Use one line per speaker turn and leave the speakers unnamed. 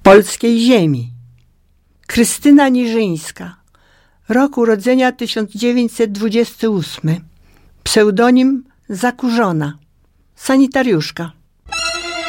polskiej ziemi. Krystyna Niżyńska, rok urodzenia 1928, pseudonim Zakurzona, sanitariuszka.